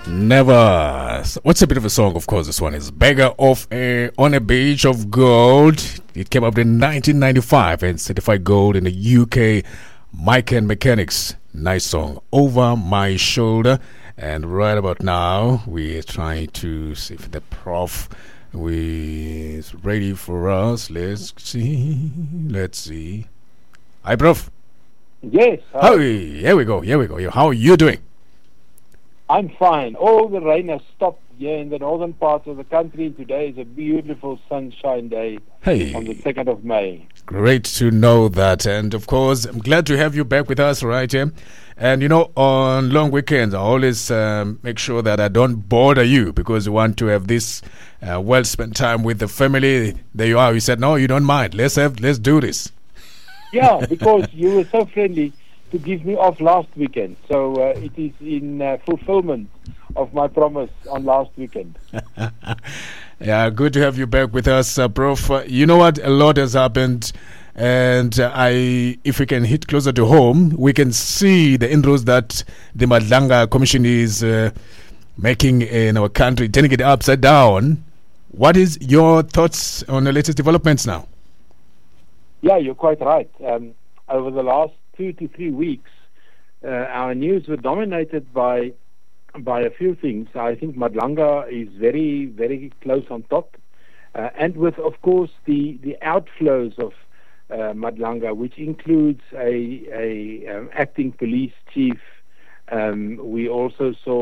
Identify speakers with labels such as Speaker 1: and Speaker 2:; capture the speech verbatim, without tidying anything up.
Speaker 1: Never. What's a bit of a song? Of course, this one is Beggar of a, on a Beach of Gold. It came up in nineteen ninety-five and certified gold in the U K. Mike and Mechanics. Nice song. Over My Shoulder. And right about now, we're trying to see if the prof is ready for us. Let's see. Let's see. Hi, prof.
Speaker 2: Yes.
Speaker 1: Hi. Here we go. Here we go. How are you doing?
Speaker 2: I'm fine. All the rain has stopped here in the northern parts of the country. Today is a beautiful sunshine day
Speaker 1: Hey.
Speaker 2: on the second of May.
Speaker 1: Great to know that. And of course, I'm glad to have you back with us right here. And you know, on long weekends, I always um, make sure that I don't bother you because you want to have this uh, well spent time with the family. There you are. You said, no, you don't mind. Let's have, let's do this.
Speaker 2: Yeah, because you were so friendly to give me off last weekend. So uh, it is in uh, fulfillment of my promise on last weekend.
Speaker 1: Yeah, good to have you back with us, uh, Prof. Uh, you know what? A lot has happened. And uh, I, if we can hit closer to home, we can see the inroads that the Madlanga Commission is uh, making in our country, turning it upside down. What is your thoughts on the latest developments now?
Speaker 2: Yeah, you're quite right. Um, over the last two to three weeks, uh, our news were dominated by by a few things. I think Madlanga is very, very close on top, uh, and with, of course, the the outflows of uh, Madlanga, which includes a a um, acting police chief. Um, we also saw